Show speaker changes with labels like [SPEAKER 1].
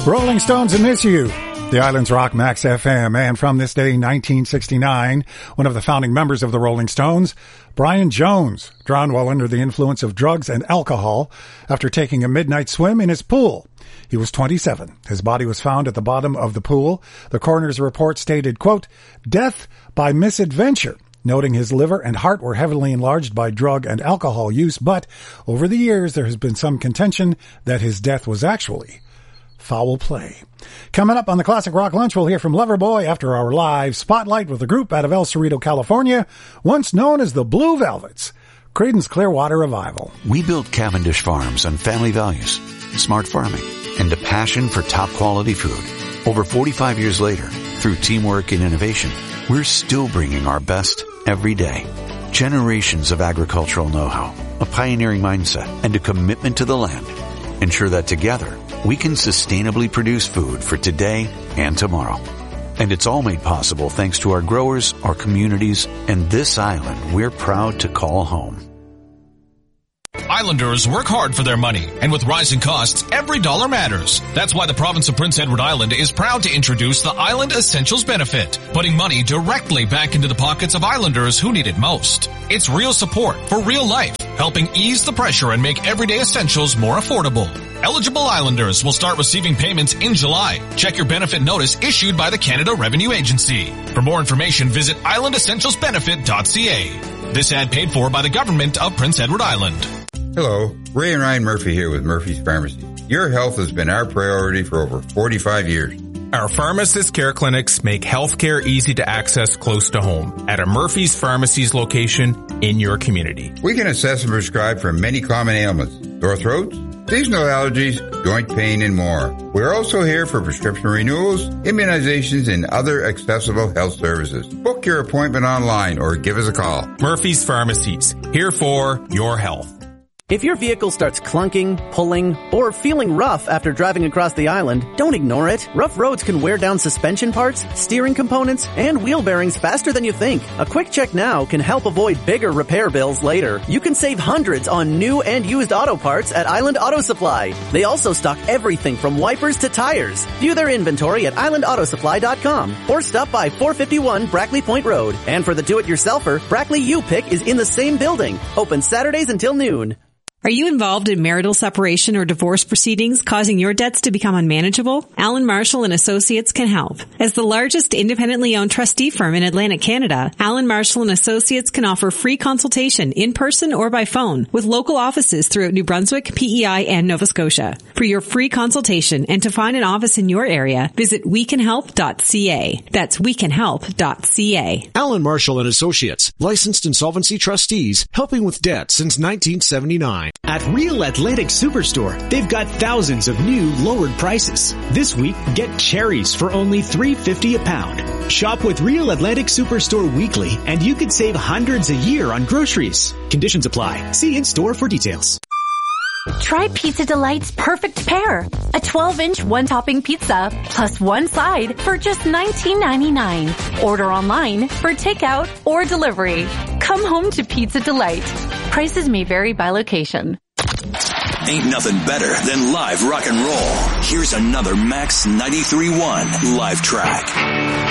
[SPEAKER 1] Rolling Stones and Miss You. The Islands Rock Max FM. And from this day, 1969, one of the founding members of the Rolling Stones, Brian Jones, drowned while under the influence of drugs and alcohol after taking a midnight swim in his pool. He was 27. His body was found at the bottom of the pool. The coroner's report stated, quote, death by misadventure, noting his liver and heart were heavily enlarged by drug and alcohol use. But over the years, there has been some contention that his death was actually foul play. Coming up on the Classic Rock Lunch, we'll hear from Loverboy after our live spotlight with a group out of El Cerrito, California, once known as the Blue Velvets, Creedence Clearwater Revival.
[SPEAKER 2] We built Cavendish Farms on family values, smart farming, and a passion for top quality food. Over 45 years later, through teamwork and innovation, we're still bringing our best every day. Generations of agricultural know-how, a pioneering mindset, and a commitment to the land ensure that together we can sustainably produce food for today and tomorrow. And it's all made possible thanks to our growers, our communities, and this island we're proud to call home.
[SPEAKER 3] Islanders work hard for their money, and with rising costs, every dollar matters. That's why the province of Prince Edward Island is proud to introduce the Island Essentials Benefit, putting money directly back into the pockets of Islanders who need it most. It's real support for real life, helping ease the pressure and make everyday essentials more affordable. Eligible Islanders will start receiving payments in July. Check your benefit notice issued by the Canada Revenue Agency. For more information, visit islandessentialsbenefit.ca. This ad paid for by the government of Prince Edward Island.
[SPEAKER 4] Hello, Ray and Ryan Murphy here with Murphy's Pharmacy. Your health has been our priority for over 45 years.
[SPEAKER 5] Our pharmacist care clinics make healthcare easy to access close to home at a Murphy's Pharmacy's location in your community.
[SPEAKER 4] We can assess and prescribe for many common ailments, sore throats, seasonal allergies, joint pain, and more. We're also here for prescription renewals, immunizations, and other accessible health services. Book your appointment online or give us a call.
[SPEAKER 5] Murphy's Pharmacies, here for your health.
[SPEAKER 6] If your vehicle starts clunking, pulling, or feeling rough after driving across the island, don't ignore it. Rough roads can wear down suspension parts, steering components, and wheel bearings faster than you think. A quick check now can help avoid bigger repair bills later. You can save hundreds on new and used auto parts at Island Auto Supply. They also stock everything from wipers to tires. View their inventory at islandautosupply.com or stop by 451 Brackley Point Road. And for the do-it-yourselfer, Brackley U-Pick is in the same building. Open Saturdays until noon.
[SPEAKER 7] Are you involved in marital separation or divorce proceedings causing your debts to become unmanageable? Allen Marshall & Associates can help. As the largest independently owned trustee firm in Atlantic Canada, Allen Marshall & Associates can offer free consultation in person or by phone with local offices throughout New Brunswick, PEI, and Nova Scotia. For your free consultation and to find an office in your area, visit wecanhelp.ca. That's wecanhelp.ca.
[SPEAKER 8] Allen Marshall & Associates, licensed insolvency trustees, helping with debt since 1979.
[SPEAKER 9] At Real Atlantic Superstore, they've got thousands of new lowered prices. This week, get cherries for only $3.50 a pound. Shop with Real Atlantic Superstore weekly, and you could save hundreds a year on groceries. Conditions apply. See in-store for details.
[SPEAKER 10] Try Pizza Delight's Perfect Pair. A 12-inch one-topping pizza plus one side for just $19.99. Order online for takeout or delivery. Come home to Pizza Delight. Prices may vary by location.
[SPEAKER 11] Ain't nothing better than live rock and roll. Here's another Max 93.1 live track.